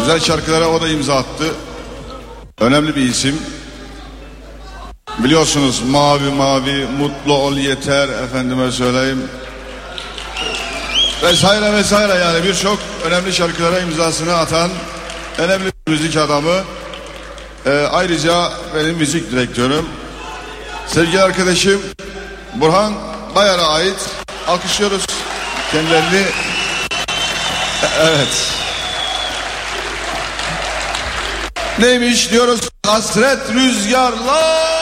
Güzel şarkılara o da imza attı. Önemli bir isim. Biliyorsunuz mavi mavi mutlu ol yeter efendime söyleyeyim. Vesaire vesaire yani birçok önemli şarkılara imzasını atan önemli bir müzik adamı. Ayrıca benim müzik direktörüm. Sevgili arkadaşım Burhan Bayar'a ait. Alkışlıyoruz kendilerini. Evet. Neymiş diyoruz? Hasret rüzgarlar.